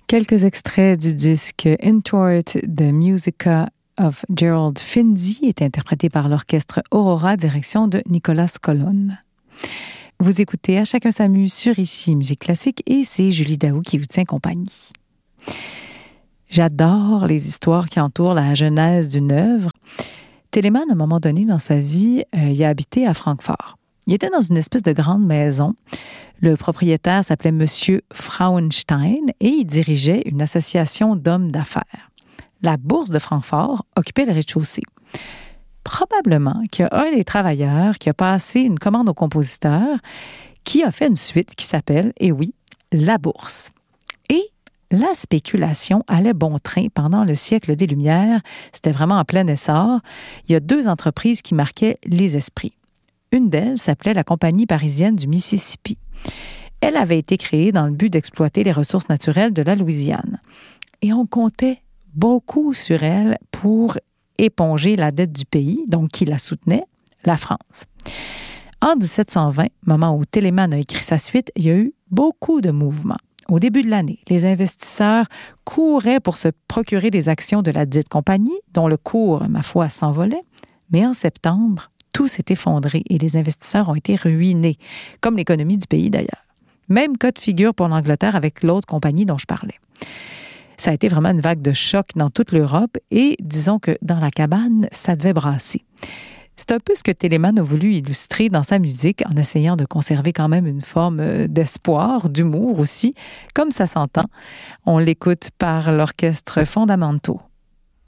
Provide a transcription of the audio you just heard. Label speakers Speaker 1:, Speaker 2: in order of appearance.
Speaker 1: Quelques extraits du disque Intort de Musica of Gerald Finzi est interprété par l'orchestre Aurora, direction de Nicolas Colonne. Vous écoutez À chacun s'amuse sur Ici Musique Classique et c'est Julie Daou qui vous tient compagnie. J'adore les histoires qui entourent la genèse d'une œuvre. Telemann, à un moment donné dans sa vie, il a habité à Francfort. Il était dans une espèce de grande maison. Le propriétaire s'appelait Monsieur Frauenstein et il dirigeait une association d'hommes d'affaires. La bourse de Francfort occupait le rez-de-chaussée. Probablement qu'il y a un des travailleurs qui a passé une commande au compositeur qui a fait une suite qui s'appelle, et oui, La Bourse. Et la spéculation allait bon train pendant le siècle des Lumières. C'était vraiment en plein essor. Il y a deux entreprises qui marquaient les esprits. Une d'elles s'appelait la Compagnie parisienne du Mississippi. Elle avait été créée dans le but d'exploiter les ressources naturelles de la Louisiane. Et on comptait beaucoup sur elle pour éponger la dette du pays, donc qui la soutenait, la France. En 1720, moment où Telemann a écrit sa suite, il y a eu beaucoup de mouvements. Au début de l'année, les investisseurs couraient pour se procurer des actions de la dite compagnie, dont le cours, ma foi, s'envolait. Mais en septembre, tout s'est effondré et les investisseurs ont été ruinés, comme l'économie du pays d'ailleurs. Même cas de figure pour l'Angleterre avec l'autre compagnie dont je parlais. Ça a été vraiment une vague de choc dans toute l'Europe et disons que dans la cabane, ça devait brasser. C'est un peu ce que Telemann a voulu illustrer dans sa musique en essayant de conserver quand même une forme d'espoir, d'humour aussi, comme ça s'entend. On l'écoute par l'orchestre Fondamento.